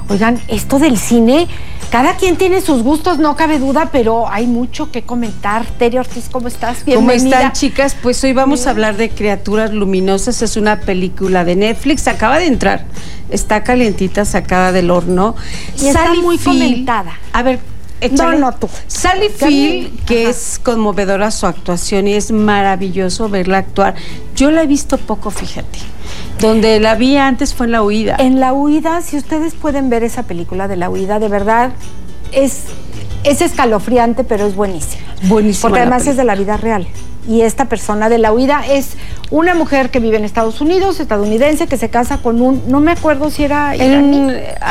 Oigan, esto del cine, cada quien tiene sus gustos, no cabe duda, pero hay mucho que comentar. Tere Ortiz, ¿cómo estás? Bienvenida. ¿Cómo están, chicas? Pues hoy vamos a hablar de Criaturas Luminosas. Es una película de Netflix, acaba de entrar, está calientita, sacada del horno. Y está muy comentada. A ver, échale. No, tú. Sally Field, que es conmovedora su actuación y es maravilloso verla actuar. Yo la he visto poco, fíjate. Donde la vi antes fue en La Huida. En La Huida, si ustedes pueden ver esa película de La Huida, de verdad es escalofriante, pero es buenísima. Buenísima. Porque además es de la vida real. Y esta persona de La Huida es una mujer que vive en Estados Unidos, estadounidense, que se casa con no me acuerdo si era iraní,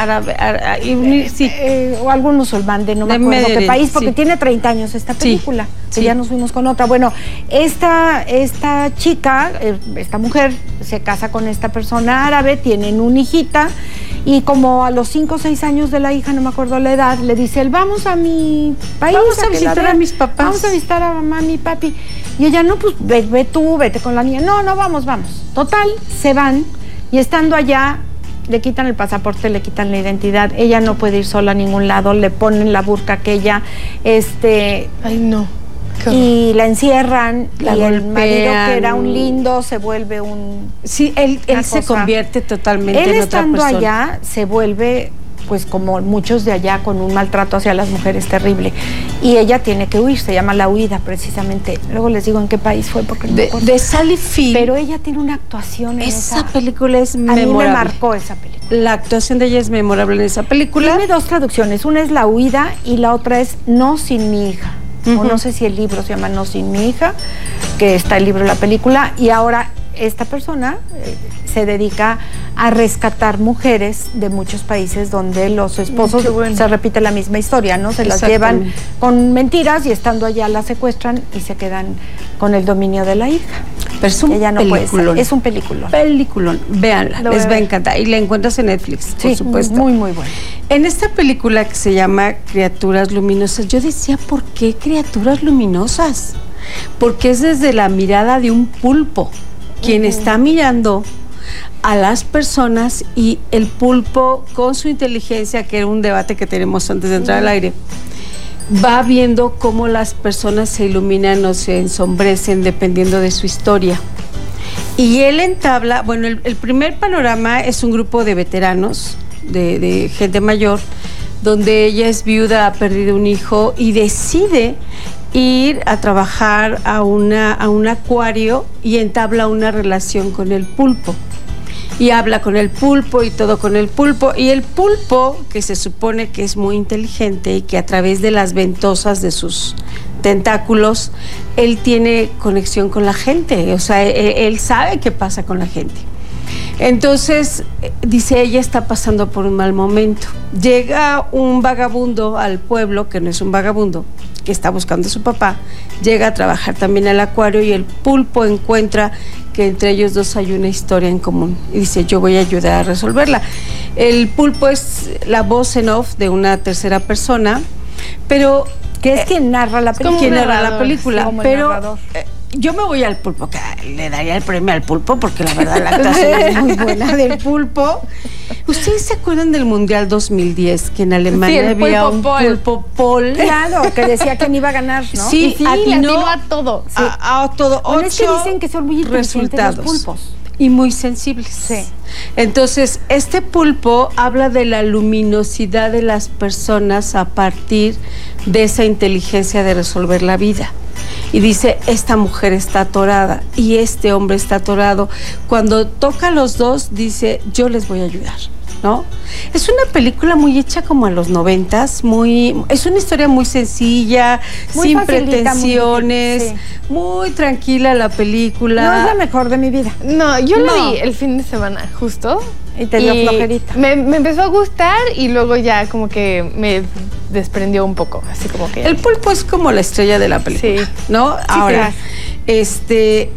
sí. O algún musulmán de no me acuerdo qué país, porque tiene 30 años esta película, que ya nos fuimos con otra. Bueno, esta chica, esta mujer, se casa con esta persona árabe, tienen una hijita, y como a los 5 o 6 años de la hija, no me acuerdo la edad, le dice él, vamos a mi país. Vamos a visitar a mis papás. Vamos a visitar a mami y papi. Y ella, no, pues ve tú, vete con la niña. No, vamos. Total, se van, y estando allá, le quitan el pasaporte, le quitan la identidad. Ella no puede ir sola a ningún lado, le ponen la burka aquella, Ay, no. y la encierran, la y golpean. El marido, que era un lindo, se vuelve un... Sí, él se convierte totalmente en otra persona. Él estando allá se vuelve, pues como muchos de allá, con un maltrato hacia las mujeres terrible, y ella tiene que huir, se llama La Huida precisamente. Luego les digo en qué país fue, porque no me acuerdo. De Sally Field. Pero ella tiene una actuación en esa película es a memorable. mí me marcó esa película. La actuación de ella es memorable en esa película. Tiene 2 traducciones, una es La Huida y la otra es No sin mi hija. O no sé si el libro se llama No sin mi hija, que está el libro de la película, y ahora esta persona se dedica a rescatar mujeres de muchos países donde los esposos se repite la misma historia, ¿no? Se las llevan con mentiras, y estando allá las secuestran y se quedan con el dominio de la hija. Pero es un peliculón. Es un peliculón. Peliculón. Véanla, les va a encantar. Y la encuentras en Netflix, por supuesto. Muy, muy bueno. En esta película que se llama Criaturas Luminosas, yo decía, ¿por qué criaturas luminosas? Porque es desde la mirada de un pulpo quien está mirando a las personas, y el pulpo, con su inteligencia, que era un debate que tenemos antes de entrar al aire, va viendo cómo las personas se iluminan o se ensombrecen dependiendo de su historia. Y él entabla, bueno, el primer panorama es un grupo de veteranos, de gente mayor, donde ella es viuda, ha perdido un hijo y decide ir a trabajar a un acuario, y entabla una relación con el pulpo. Y habla con el pulpo y todo con el pulpo. Y el pulpo, que se supone que es muy inteligente y que a través de las ventosas de sus tentáculos, él tiene conexión con la gente. O sea, él sabe qué pasa con la gente. Entonces, dice, ella está pasando por un mal momento. Llega un vagabundo al pueblo, que no es un vagabundo, que está buscando a su papá, llega a trabajar también al acuario, y el pulpo encuentra que entre ellos dos hay una historia en común, y dice, yo voy a ayudar a resolverla. El pulpo es la voz en off de una tercera persona, pero... que es quien narra la película. Quien narra la película, sí, pero... yo me voy al pulpo, que le daría el premio al pulpo, porque la verdad la actuación es muy buena del pulpo. ¿Ustedes se acuerdan del Mundial 2010, que en Alemania había un pulpo Paul? Claro, que decía que iba a ganar, ¿no? Sí, atinó a todo. Sí. A todo. Bueno, es que dicen que son muy inteligentes los pulpos. Y muy sensibles. Sí. Entonces, este pulpo habla de la luminosidad de las personas a partir de esa inteligencia de resolver la vida. Y dice, esta mujer está atorada y este hombre está atorado. Cuando toca a los dos, dice, yo les voy a ayudar, ¿no? Es una película muy hecha como a los 90s, es una historia muy sencilla, muy sin pretensiones, muy tranquila la película. No es la mejor de mi vida. No, yo la vi el fin de semana, justo. Y te dio flojerita. Me empezó a gustar, y luego ya como que me desprendió un poco, así como que... El pulpo es como la estrella de la película, ¿no? Sí, Ahora, claro.